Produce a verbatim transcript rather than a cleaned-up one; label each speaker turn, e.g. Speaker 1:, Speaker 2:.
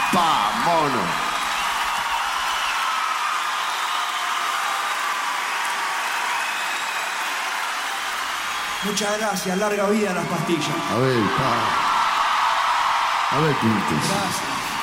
Speaker 1: Pa, mono.
Speaker 2: Muchas gracias, larga vida a las pastillas.
Speaker 1: A ver, pa. A ver, pintes.
Speaker 2: Gracias.